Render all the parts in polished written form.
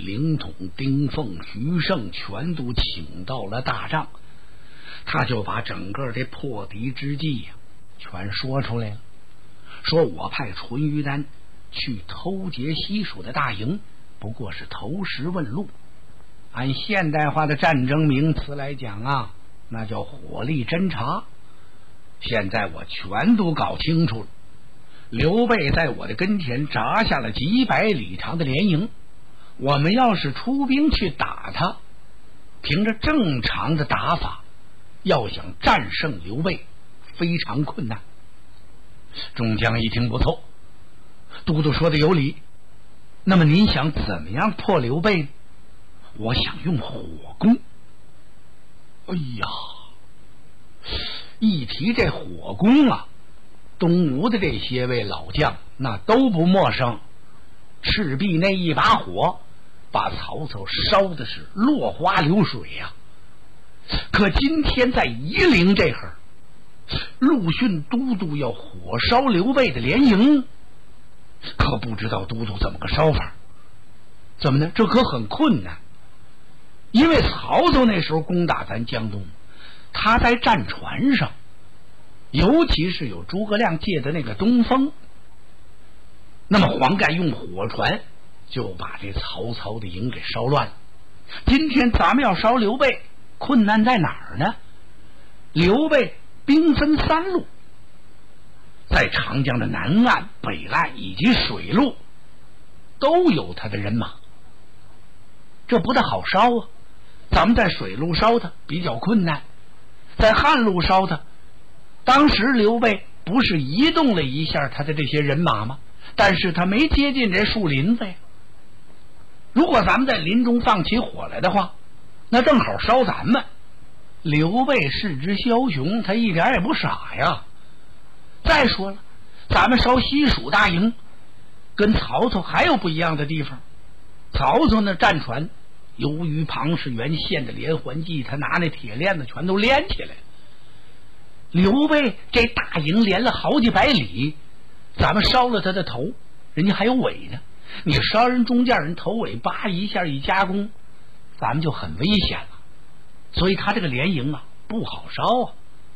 凌统、丁奉、徐盛全都请到了大帐，他就把整个这破敌之计呀，全说出来了。说我派淳于丹去偷劫西蜀的大营，不过是投石问路。按现代化的战争名词来讲啊，那叫火力侦察。现在我全都搞清楚了，刘备在我的跟前扎下了几百里长的连营，我们要是出兵去打他，凭着正常的打法，要想战胜刘备非常困难。众将一听不错，都督说的有理，那么您想怎么样破刘备呢？我想用火攻。哎呀，一提这火攻啊，东吴的这些位老将那都不陌生。赤壁那一把火把曹操烧的是落花流水呀，可今天在夷陵这会儿，陆逊都督要火烧刘备的连营，可不知道都督怎么个烧法。怎么呢？这可很困难，因为曹操那时候攻打咱江东，他在战船上，尤其是有诸葛亮借的那个东风，那么黄盖用火船就把这曹操的营给烧乱了。今天咱们要烧刘备，困难在哪儿呢？刘备兵分三路，在长江的南岸、北岸以及水路都有他的人马，这不大好烧啊。咱们在水路烧他比较困难，在旱路烧他，当时刘备不是移动了一下他的这些人马吗？但是他没接近这树林子呀。如果咱们在林中放起火来的话，那正好烧咱们。刘备是只枭雄，他一点也不傻呀。再说了，咱们烧西蜀大营跟曹操还有不一样的地方。曹操呢，战船由于庞士元献的连环计，他拿那铁链子全都连起来了。刘备这大营连了好几百里，咱们烧了他的头，人家还有尾呢，你烧人中间人头尾扒一下一加工，咱们就很危险了。所以他这个连营啊不好烧啊。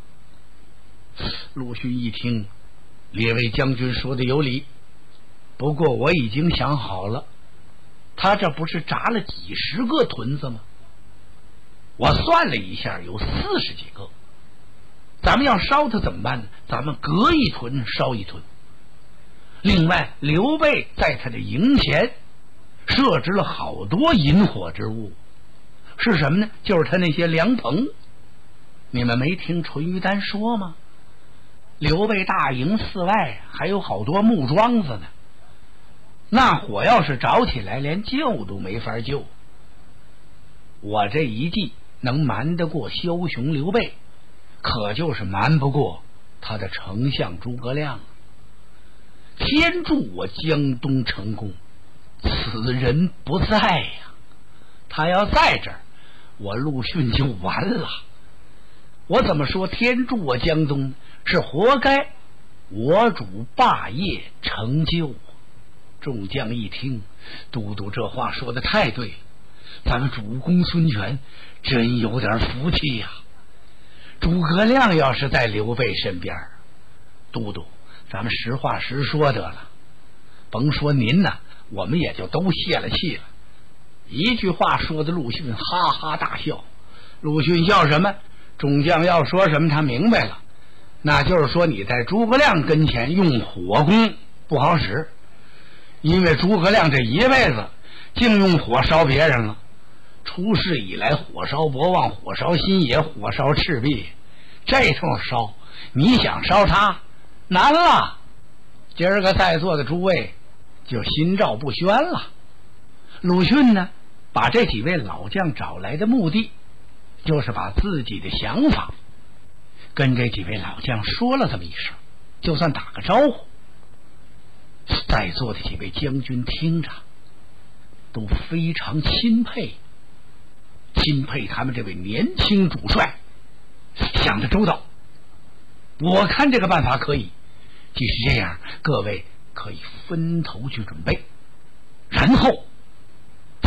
陆逊一听，列位将军说的有理，不过我已经想好了，他这不是炸了几十个屯子吗？我算了一下，有40几个。咱们要烧他怎么办呢？咱们隔一屯烧一屯。另外，刘备在他的营前设置了好多引火之物，是什么呢？就是他那些凉棚。你们没听淳于丹说吗？刘备大营四外还有好多木桩子呢，那火要是着起来，连救都没法救。我这一计能瞒得过枭雄刘备，可就是瞒不过他的丞相诸葛亮。天助我江东成功，此人不在呀。他要在这儿，我陆逊就完了。我怎么说天助我江东，是活该我主霸业成就。众将一听，都督这话说的太对了，咱们主公孙权真有点福气呀。诸葛亮要是在刘备身边，都督咱们实话实说得了，甭说您呢，我们也就都泄了气了。一句话说的陆逊哈哈大笑。陆逊笑什么？众将要说什么他明白了，那就是说你在诸葛亮跟前用火攻不好使，因为诸葛亮这一辈子净用火烧别人了。出世以来，火烧博望，火烧新野，火烧赤壁，这通烧，你想烧他难了。今儿个在座的诸位就心照不宣了。鲁迅呢，把这几位老将找来的目的，就是把自己的想法跟这几位老将说了这么一声，就算打个招呼。在座的几位将军听着都非常钦佩他们这位年轻主帅想得周到。我看这个办法可以，即使这样，各位可以分头去准备，然后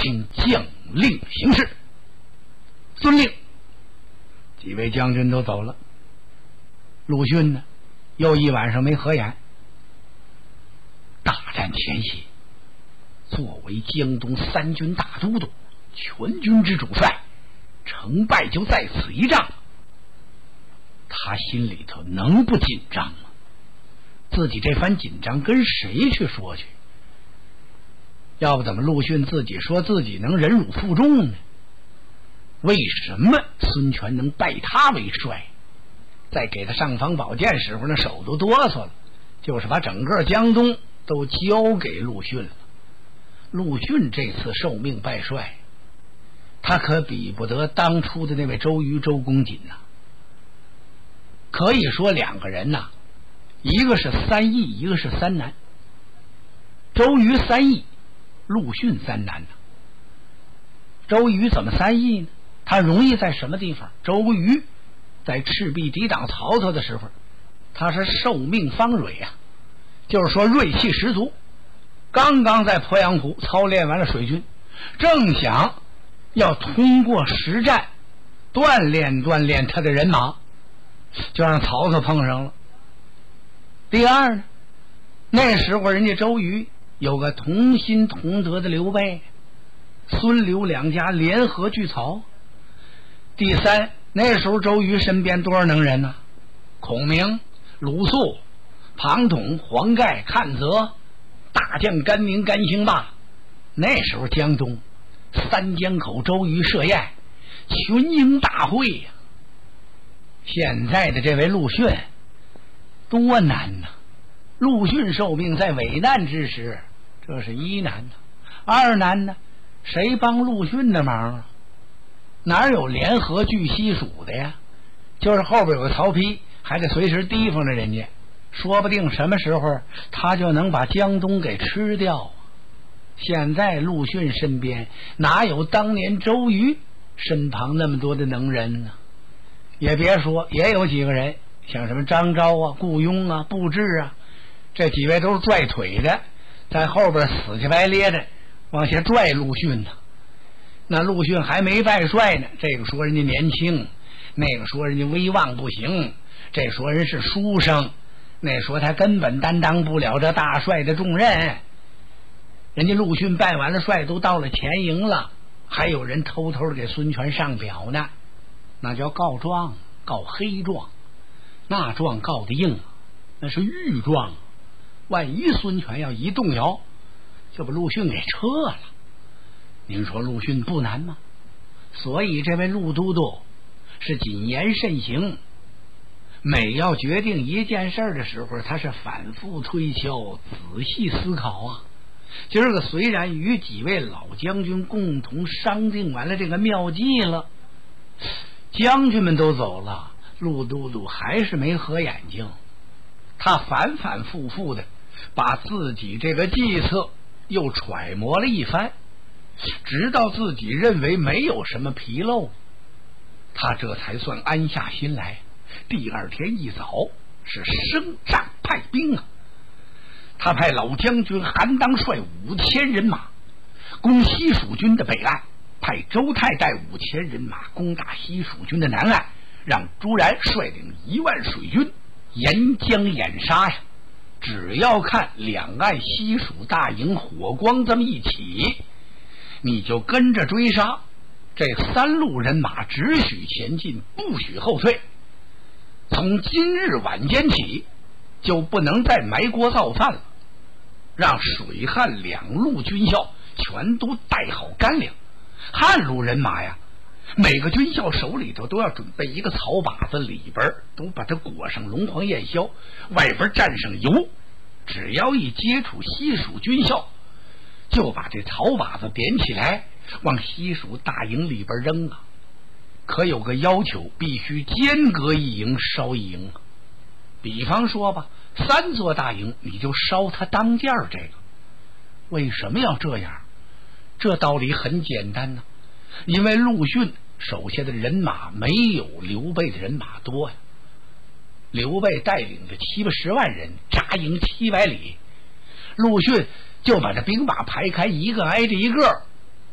请将令行事。遵令。几位将军都走了，陆逊呢，又一晚上没合眼。大战前夕，作为江东三军大都督，全军之主帅，成败就在此一仗。他心里头能不紧张吗？自己这番紧张跟谁去说去？要不怎么陆逊自己说自己能忍辱负重呢？为什么孙权能拜他为帅？在给他尚方宝剑时候，那手都哆嗦了，就是把整个江东都交给陆逊了。陆逊这次受命拜帅，他可比不得当初的那位周瑜周公瑾呐。可以说两个人呐，一个是三易，一个是三难。周瑜三易，陆逊三难呢。周瑜怎么三易呢？他容易在什么地方？周瑜在赤壁抵挡曹操的时候，他是受命方锐啊，就是说锐气十足。刚刚在鄱阳湖操练完了水军，正想要通过实战锻炼锻炼他的人马，就让曹操碰上了。第二呢，那时候人家周瑜有个同心同德的刘备、孙刘两家联合拒曹。第三，那时候周瑜身边多少能人呢？孔明、鲁肃、庞统、黄盖、阚泽，大将甘宁、甘兴霸。那时候江东三江口周瑜设宴，群英大会呀。现在的这位陆逊多难呐！陆逊受命在危难之时，这是一难呐。二难呢，谁帮陆逊的忙啊？哪有联合拒西蜀的呀？就是后边有个曹丕，还得随时提防着人家，说不定什么时候他就能把江东给吃掉。现在陆逊身边哪有当年周瑜身旁那么多的能人呢？也别说，也有几个人，像什么张昭啊、顾雍啊、布置啊，这几位都是拽腿的，在后边死乞白咧的往下拽陆逊呢。那陆逊还没拜帅呢，这个说人家年轻，那个说人家威望不行，这说人是书生，那说他根本担当不了这大帅的重任。人家陆逊拜完了帅，都到了前营了，还有人偷偷的给孙权上表呢，那叫告状，告黑状。那状告的硬，那是御状，万一孙权要一动摇，就把陆逊给撤了。您说陆逊不难吗？所以这位陆都督是谨言慎行，每要决定一件事的时候，他是反复推敲，仔细思考啊。今儿个虽然与几位老将军共同商定完了这个妙计了，将军们都走了，陆都督还是没合眼睛。他反反复复的把自己这个计策又揣摩了一番，直到自己认为没有什么纰漏，他这才算安下心来。第二天一早是升帐派兵啊，他派老将军韩当率5000人马攻西蜀军的北岸，派周泰带5000人马攻打西蜀军的南岸，让朱然率领1万水军沿江掩杀呀。只要看两岸西蜀大营火光这么一起，你就跟着追杀，这3路人马只许前进，不许后退。从今日晚间起，就不能再埋锅造饭了，让水旱2路军校全都带好干粮。汉路人马呀，每个军校手里头都要准备一个草把子，里边都把它裹上龙黄燕硝，外边蘸上油，只要一接触西蜀军校，就把这草把子点起来，往西蜀大营里边扔啊。可有个要求，必须间隔一营烧一营。比方说吧，3座大营你就烧它当间这个。为什么要这样？这道理很简单呢，因为陆逊手下的人马没有刘备的人马多呀。刘备带领着70-80万人扎营700里，陆逊就把这兵马排开，一个挨着一个，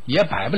也摆不